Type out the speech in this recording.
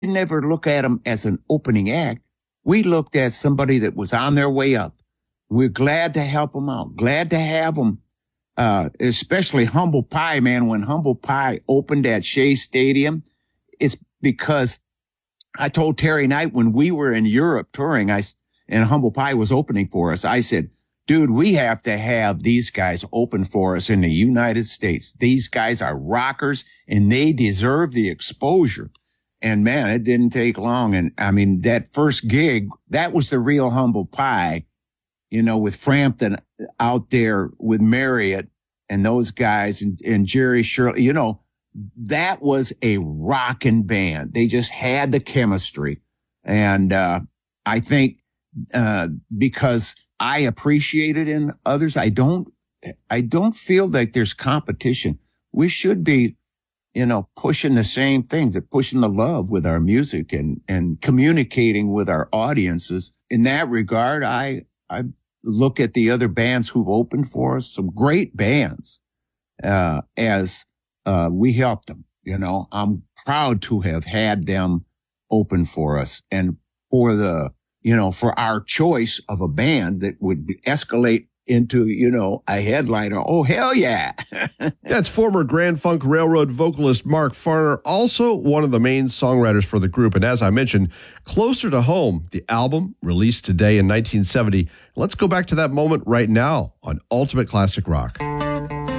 never look at them as an opening act. We looked at somebody that was on their way up. We're glad to help them out, glad to have them. Especially Humble Pie, man. When Humble Pie opened at Shea Stadium, it's because I told Terry Knight when we were in Europe touring, and Humble Pie was opening for us, I said, dude, we have to have these guys open for us in the United States. These guys are rockers and they deserve the exposure. And man, it didn't take long. And I mean, that first gig, that was the real Humble Pie, with Frampton out there with Marriott and those guys and Jerry Shirley, that was a rockin' band. They just had the chemistry. And, I think, because I appreciate it in others, I don't feel like there's competition. We should be, pushing the same things, pushing the love with our music and communicating with our audiences. In that regard, I look at the other bands who've opened for us, some great bands, as we helped them. I'm proud to have had them open for us, and for our choice of a band that would escalate into, a headliner. Oh, hell yeah. That's former Grand Funk Railroad vocalist Mark Farner, also one of the main songwriters for the group. And as I mentioned, Closer to Home, the album released today in 1970. Let's go back to that moment right now on Ultimate Classic Rock.